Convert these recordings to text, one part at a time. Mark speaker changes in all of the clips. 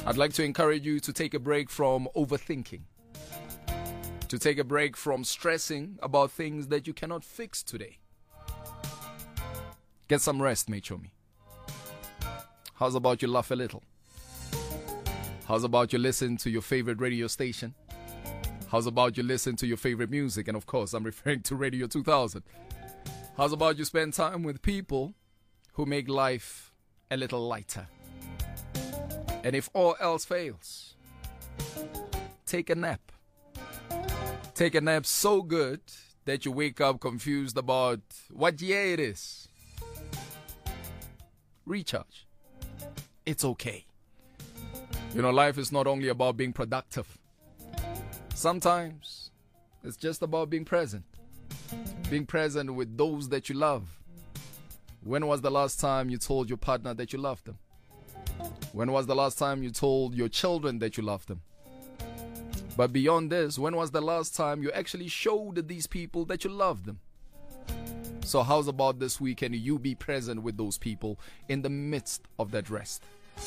Speaker 1: I'd like to encourage you to take a break from overthinking, to take a break from stressing about things that you cannot fix today. Get some rest, mate, show me. How's about you laugh a little? How's about you listen to your favorite radio station? How's about you listen to your favorite music? And of course, I'm referring to Radio 2000. How's about you spend time with people who make life a little lighter? And if all else fails, take a nap. Take a nap so good that you wake up confused about what year it is. Recharge. It's okay. You know, life is not only about being productive. Sometimes it's just about being present. Being present with those that you love. When was the last time you told your partner that you loved them? When was the last time you told your children that you loved them? But beyond this, when was the last time you actually showed these people that you love them? So how's about this weekend you be present with those people in the midst of that rest?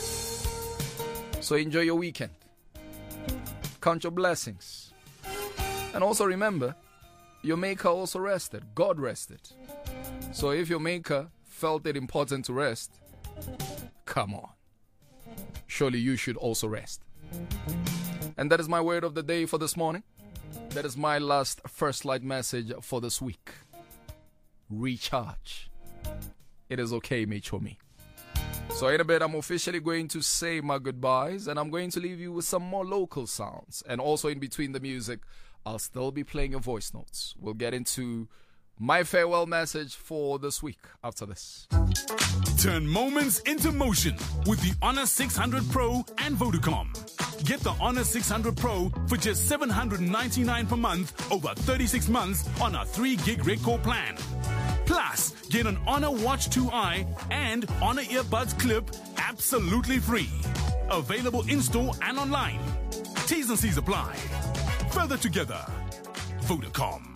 Speaker 1: So enjoy your weekend. Count your blessings. And also remember, your Maker also rested. God rested. So if your Maker felt it important to rest, come on. Surely you should also rest. And that is my word of the day for this morning. That is my last First Light message for this week. Recharge. It is okay, mate, for me. So in a bit, I'm officially going to say my goodbyes, and I'm going to leave you with some more local sounds. And also in between the music, I'll still be playing your voice notes. We'll get into my farewell message for this week after this.
Speaker 2: Turn moments into motion with the Honor 600 Pro and Vodacom. Get the Honor 600 Pro for just $799 per month over 36 months on a 3 gig Red Core plan. Plus, get an Honor Watch 2i and Honor Earbuds Clip absolutely free. Available in-store and online. T's and C's apply. Further together. Vodacom.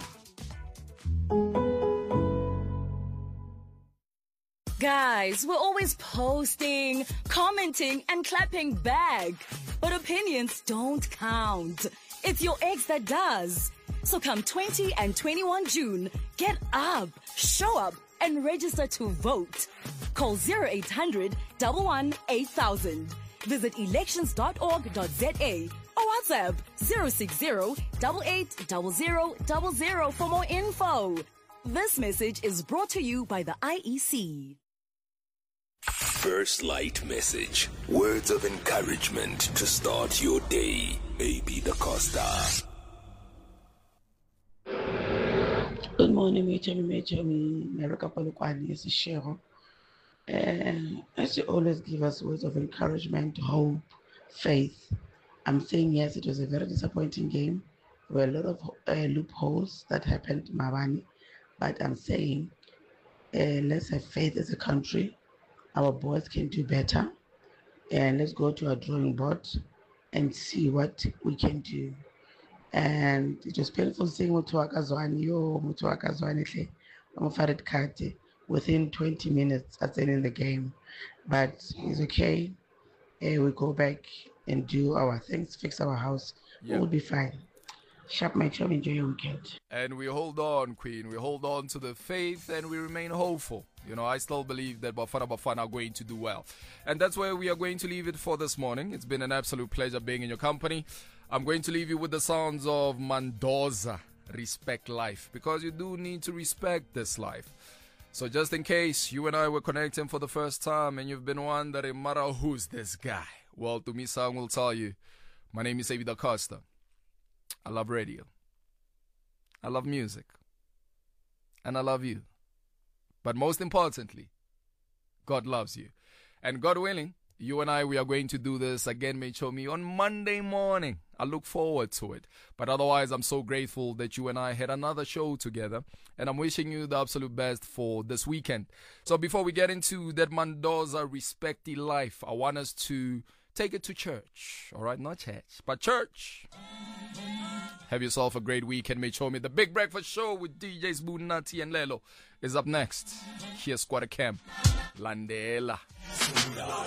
Speaker 3: Guys, we're always posting, commenting, and clapping back. But opinions don't count. It's your ex that does. So come 20 and 21 June, get up, show up, and register to vote. Call 0800 11 8000. Visit elections.org.za or WhatsApp 060 880000 for more info. This message is brought to you by the IEC.
Speaker 4: First Light message. Words of encouragement to start your day. AB Da Costa.
Speaker 5: Good morning, Major America Polokwane is Cheryl. And as you always give us words of encouragement, hope, faith. I'm saying yes, it was a very disappointing game. There were a lot of loopholes that happened in Mabani. But I'm saying let's have faith as a country. Our boys can do better. And let's go to our drawing board and see what we can do. And it was painful seeing Mutuakazwani Farid Kate within 20 minutes at the end of the game. But it's okay. We go back and do our things, fix our house. We'll be fine. Sharp, my chum, enjoy your weekend.
Speaker 1: And we hold on, Queen. We hold on to the faith and we remain hopeful. You know, I still believe that Bafana are going to do well. And that's where we are going to leave it for this morning. It's been an absolute pleasure being in your company. I'm going to leave you with the sounds of Mandoza, Respect Life, because you do need to respect this life. So just in case you and I were connecting for the first time and you've been wondering, Mara, who's this guy? Well, to me, Sang will tell you, my name is AB Da Costa. I love radio. I love music. And I love you. But most importantly, God loves you. And God willing, you and I, we are going to do this again, Mechomi, on Monday morning. I look forward to it. But otherwise, I'm so grateful that you and I had another show together. And I'm wishing you the absolute best for this weekend. So before we get into that Mandoza Respecty Life, I want us to take it to church. All right, not church, but church. Have yourself a great weekend, Mechomi. The Big Breakfast Show with DJs Bunati and Lelo is up next. Here's Squatter Camp. Landela.